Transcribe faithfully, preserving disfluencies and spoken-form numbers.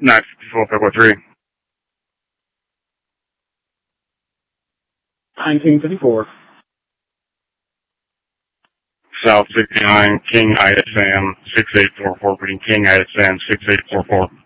nine fifty-four, Pickle three. nineteen fifty-four. South sixty-nine, King I S M, six eight four four, reading King I S M, six eight four four.